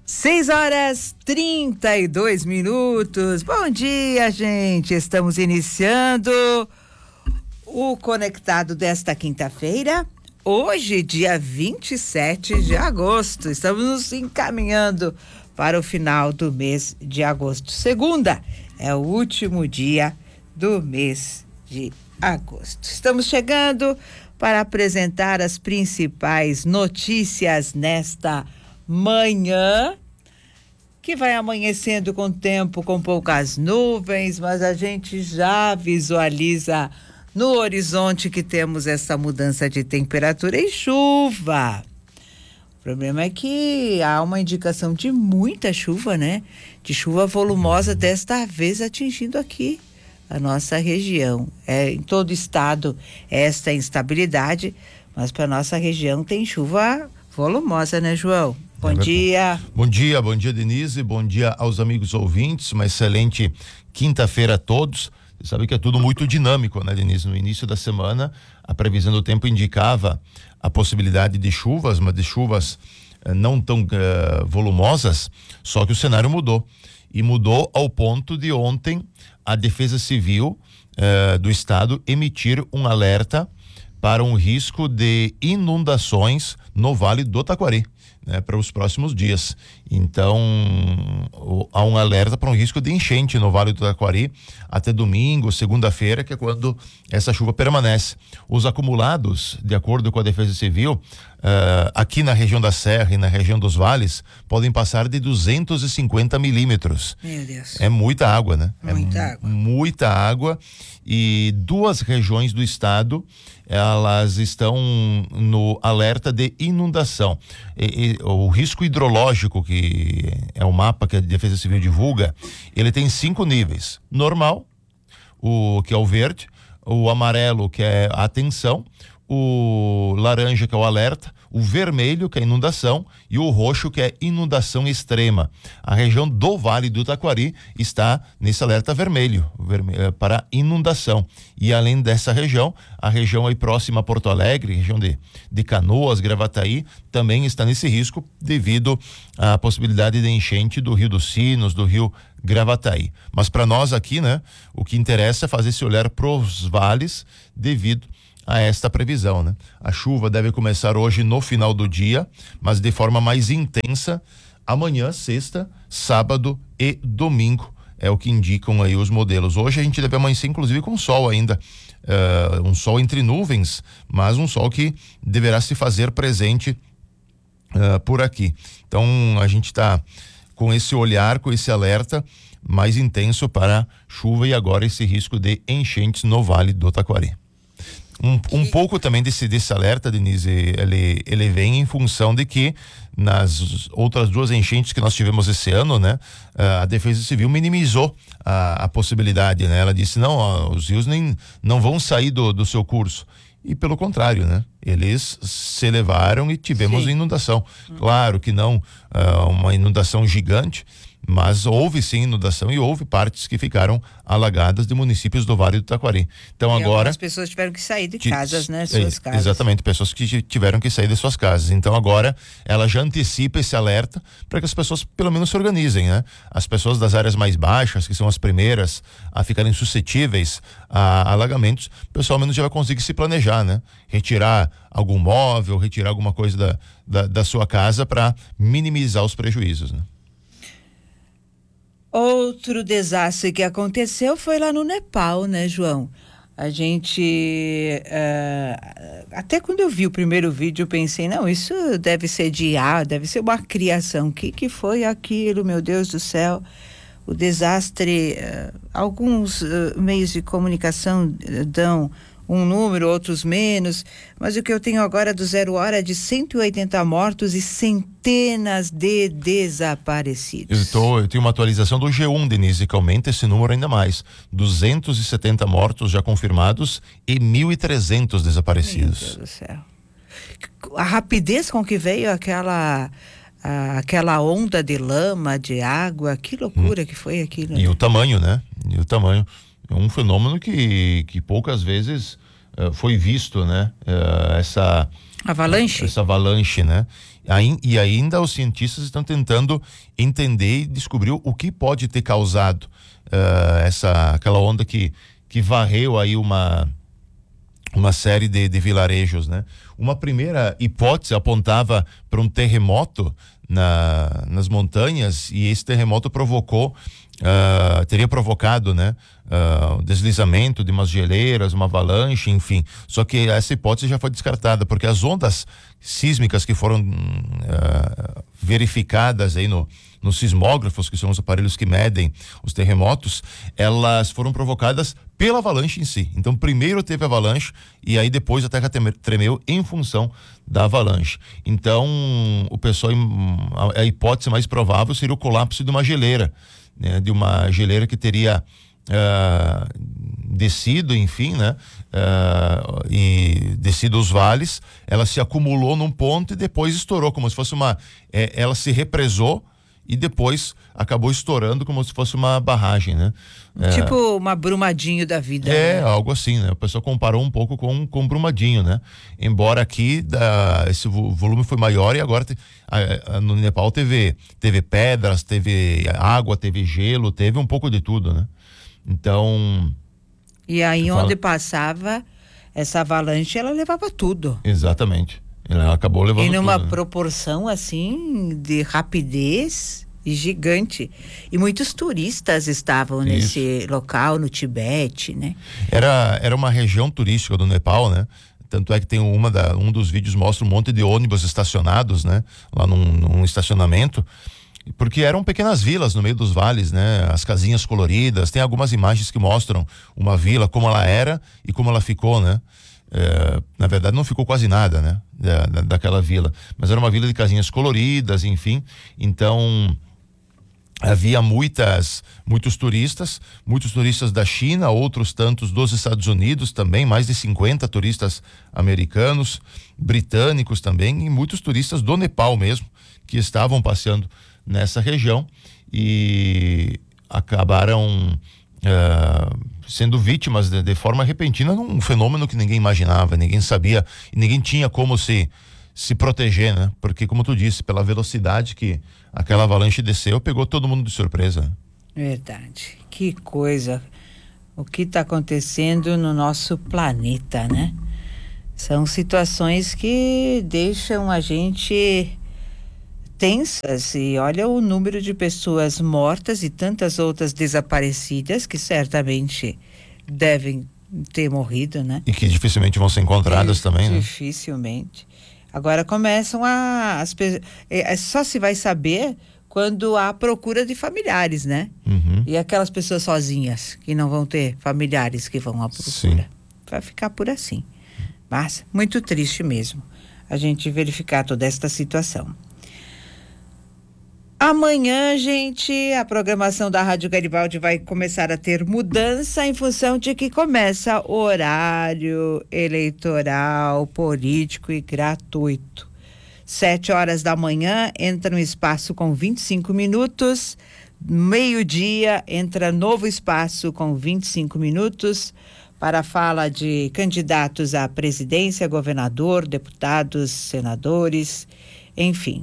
6h32. Bom dia, gente. Estamos iniciando o Conectado desta quinta-feira. Hoje, dia 27 de agosto. Estamos nos encaminhando para o final do mês de agosto. Segunda é o último dia do mês de agosto. Estamos chegando para apresentar as principais notícias nesta manhã, que vai amanhecendo com tempo com poucas nuvens, mas a gente já visualiza no horizonte que temos essa mudança de temperatura e chuva. O problema é que há uma indicação de muita chuva, né? De chuva volumosa, desta vez atingindo aqui a nossa região. Em todo o estado esta instabilidade, mas para nossa região tem chuva volumosa, né, João? Bom dia. Bom dia, Denise. Bom dia aos amigos ouvintes. Uma excelente quinta-feira a todos. Você sabe que é tudo muito dinâmico, né, Denise? No início da semana, a previsão do tempo indicava a possibilidade de chuvas, mas de chuvas não tão volumosas, só que o cenário mudou. E mudou ao ponto de ontem a Defesa Civil do Estado emitir um alerta para um risco de inundações no Vale do Taquari, né, para os próximos dias. Então, há um alerta para um risco de enchente no Vale do Taquari até domingo, segunda-feira, que é quando essa chuva permanece. Os acumulados, de acordo com a Defesa Civil, aqui na região da Serra e na região dos vales, podem passar de 250 milímetros. Meu Deus. É muita água, né? Muita água. E duas regiões do estado, elas estão no alerta de inundação. O risco hidrológico, que é o mapa que a Defesa Civil divulga, ele tem 5 níveis. Normal, que é o verde, o amarelo, que é a atenção, o laranja, que é o alerta, o vermelho, que é inundação, e o roxo, que é inundação extrema. A região do Vale do Taquari está nesse alerta vermelho para inundação. E além dessa região, a região aí próxima a Porto Alegre, região de Canoas, Gravataí, também está nesse risco devido à possibilidade de enchente do Rio dos Sinos, do Rio Gravataí. Mas para nós aqui, né, o que interessa é fazer esse olhar para os vales devido a esta previsão, né? A chuva deve começar hoje no final do dia, mas de forma mais intensa amanhã, sexta, sábado e domingo, é o que indicam aí os modelos. Hoje a gente deve amanhecer inclusive com sol ainda, um sol entre nuvens, mas um sol que deverá se fazer presente por aqui. Então a gente está com esse olhar, com esse alerta mais intenso para chuva e agora esse risco de enchentes no Vale do Taquari. Um pouco também desse alerta, Denise, ele vem em função de que nas outras duas enchentes que nós tivemos esse ano, né, a Defesa Civil minimizou a possibilidade, né? Ela disse, não, os rios não vão sair do seu curso. E pelo contrário, né? Eles se elevaram e tivemos inundação. Claro que não uma inundação gigante, mas houve sim inundação e houve partes que ficaram alagadas de municípios do Vale do Taquari. Então agora as pessoas tiveram que sair de casas, né? Suas casas. Exatamente, pessoas que tiveram que sair de suas casas. Então agora ela já antecipa esse alerta para que as pessoas pelo menos se organizem, né? As pessoas das áreas mais baixas, que são as primeiras a ficarem suscetíveis a alagamentos, o pessoal ao menos já vai conseguir se planejar, né? Retirar algum móvel, retirar alguma coisa da sua casa para minimizar os prejuízos, né? Outro desastre que aconteceu foi lá no Nepal, né, João? A gente, até quando eu vi o primeiro vídeo, eu pensei, não, isso deve ser de IA, deve ser uma criação. Que foi aquilo, meu Deus do céu? O desastre, alguns meios de comunicação dão um número, outros menos, mas o que eu tenho agora do 0 hora é de 180 mortos e centenas de desaparecidos. Eu tenho uma atualização do G1, Denise, que aumenta esse número ainda mais. 270 mortos já confirmados e 1.300 desaparecidos. Meu Deus do céu. A rapidez com que veio aquela onda de lama, de água, que loucura que foi aquilo. E o tamanho, né? É um fenômeno que poucas vezes foi visto, né? Essa avalanche, né? E ainda os cientistas estão tentando entender e descobrir o que pode ter causado aquela onda que varreu aí uma série de vilarejos, né? Uma primeira hipótese apontava para um terremoto nas montanhas, e esse terremoto teria provocado, né, o deslizamento de umas geleiras, uma avalanche, enfim. Só que essa hipótese já foi descartada, porque as ondas sísmicas que foram verificadas aí nos sismógrafos, que são os aparelhos que medem os terremotos, elas foram provocadas pela avalanche em si. Então, primeiro teve a avalanche e aí depois a terra tremeu em função da avalanche. Então, a hipótese mais provável seria o colapso de uma geleira, né? De uma geleira que teria descido, enfim, né? E descido os vales, ela se acumulou num ponto e depois estourou, como se fosse ela se represou e depois acabou estourando como se fosse uma barragem, né? Tipo uma Brumadinho da vida. É, né? Algo assim, né? O pessoal comparou um pouco com Brumadinho, né? Embora aqui esse volume foi maior e agora no Nepal teve pedras, teve água, teve gelo, teve um pouco de tudo, né? Então... E aí onde passava essa avalanche, ela levava tudo. Exatamente. Ela acabou levando tudo. E numa né? proporção assim de rapidez gigante. E muitos turistas estavam nesse local, no Tibete, né? Era uma região turística do Nepal, né? Tanto é que tem um dos vídeos mostra um monte de ônibus estacionados, né? Lá num estacionamento. Porque eram pequenas vilas no meio dos vales, né? As casinhas coloridas. Tem algumas imagens que mostram uma vila, como ela era e como ela ficou, né? Na verdade não ficou quase nada, né? Daquela vila. Mas era uma vila de casinhas coloridas, enfim. Então havia muitos turistas da China, outros tantos dos Estados Unidos também, mais de 50 turistas americanos, britânicos também, e muitos turistas do Nepal mesmo, que estavam passeando nessa região e acabaram sendo vítimas de forma repentina num fenômeno que ninguém imaginava, ninguém sabia e ninguém tinha como se proteger, né? Porque, como tu disse, pela velocidade que aquela avalanche desceu, pegou todo mundo de surpresa. Verdade. Que coisa. O que está acontecendo no nosso planeta, né? São situações que deixam a gente tensas, e olha o número de pessoas mortas e tantas outras desaparecidas que certamente devem ter morrido, né? E que dificilmente vão ser encontradas também, né? Dificilmente. Agora começam só se vai saber quando há procura de familiares, né? Uhum. E aquelas pessoas sozinhas que não vão ter familiares que vão à procura. Sim. Vai ficar por assim. Mas muito triste mesmo a gente verificar toda esta situação. Amanhã, gente, a programação da Rádio Garibaldi vai começar a ter mudança em função de que começa o horário eleitoral, político e gratuito. 7h da manhã entra um espaço com 25 minutos, meio-dia entra novo espaço com 25 minutos para a fala de candidatos à presidência, governador, deputados, senadores, enfim.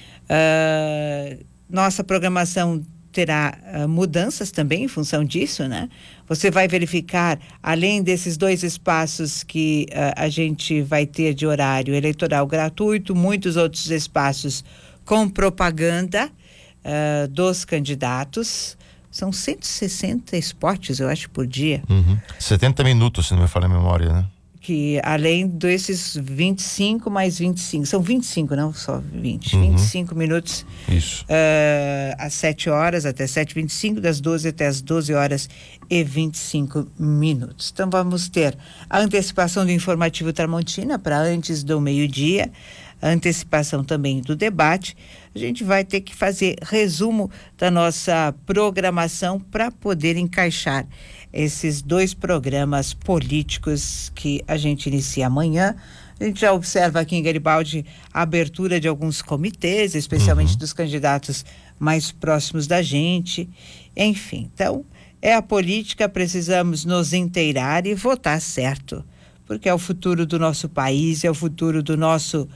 Nossa programação terá mudanças também em função disso, né? Você vai verificar, além desses 2 espaços que a gente vai ter de horário eleitoral gratuito, muitos outros espaços com propaganda dos candidatos. São 160 spots, eu acho, por dia. 70 minutos, se não me falha a memória, né? Que além desses 25 mais 25, são 25, não só 20, 25 minutos. Isso. Às 7h até 7h25, das 12 até as 12h25. Então vamos ter a antecipação do informativo Tramontina para antes do meio-dia, a antecipação também do debate. A gente vai ter que fazer resumo da nossa programação para poder encaixar esses 2 programas políticos que a gente inicia amanhã. A gente já observa aqui em Garibaldi a abertura de alguns comitês, especialmente dos candidatos mais próximos da gente. Enfim, então, é a política, precisamos nos inteirar e votar certo, porque é o futuro do nosso país, é o futuro do nosso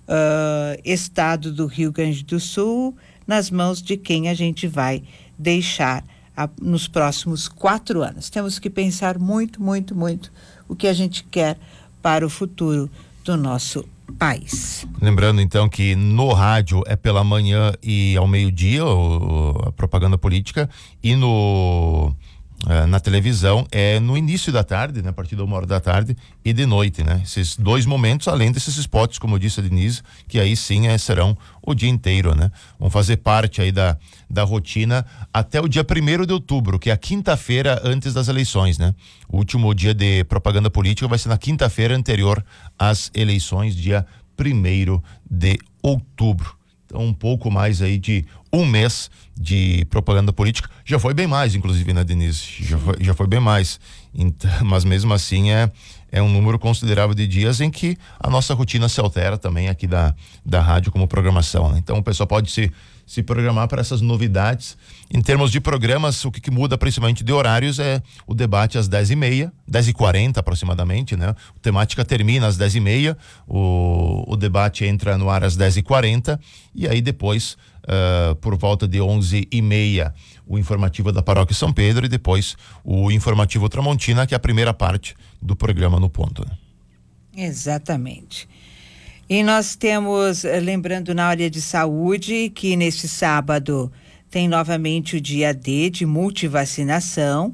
estado do Rio Grande do Sul nas mãos de quem a gente vai deixar nos próximos 4 anos. Temos que pensar muito, muito, muito o que a gente quer para o futuro do nosso país. Lembrando então que no rádio é pela manhã e ao meio-dia a propaganda política, e na televisão é no início da tarde, né? A partir da 1h da tarde e de noite, né? Esses 2 momentos, além desses spots, como disse a Denise, que aí sim serão o dia inteiro, né? Vão fazer parte aí da rotina até o dia 1º de outubro, que é a quinta-feira antes das eleições, né? O último dia de propaganda política vai ser na quinta-feira anterior às eleições, dia 1º de outubro. Então, um pouco mais aí de 1 mês de propaganda política. Já foi bem mais, inclusive, né, Denise? Já foi bem mais. Então, mas mesmo assim é um número considerável de dias em que a nossa rotina se altera também aqui da rádio como programação, né? Então o pessoal pode se programar para essas novidades. Em termos de programas, o que muda principalmente de horários é o debate às 10h30, 10h40 aproximadamente, né? A temática termina às 10h30, o debate entra no ar às 10h40 e aí depois, por volta de 11h30, o informativo da Paróquia São Pedro e depois o informativo Tramontina, que é a primeira parte do programa No Ponto, né? Exatamente. E nós temos, lembrando na área de saúde, que neste sábado tem novamente o dia D de multivacinação,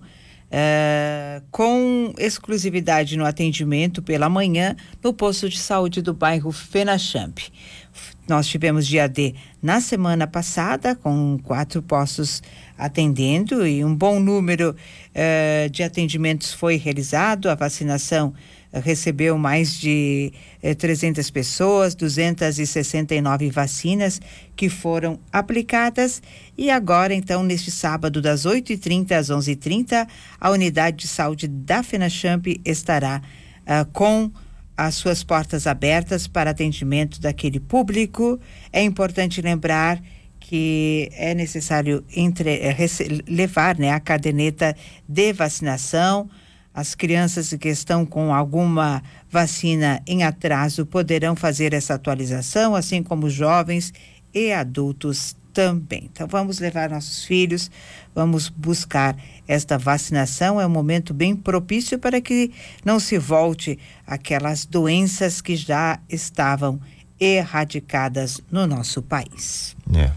com exclusividade no atendimento pela manhã no posto de saúde do bairro Fenachamp. Nós tivemos dia D na semana passada, com 4 postos atendendo e um bom número de atendimentos foi realizado. A vacinação recebeu mais de 300 pessoas, 269 vacinas que foram aplicadas. E agora, então, neste sábado, das 8h30 às 11h30, a unidade de saúde da Fenachamp estará com as suas portas abertas para atendimento daquele público. É importante lembrar que é necessário levar, né, a caderneta de vacinação. As crianças que estão com alguma vacina em atraso poderão fazer essa atualização, assim como jovens e adultos também. Então vamos levar nossos filhos, vamos buscar esta vacinação. É um momento bem propício para que não se volte aquelas doenças que já estavam erradicadas no nosso país.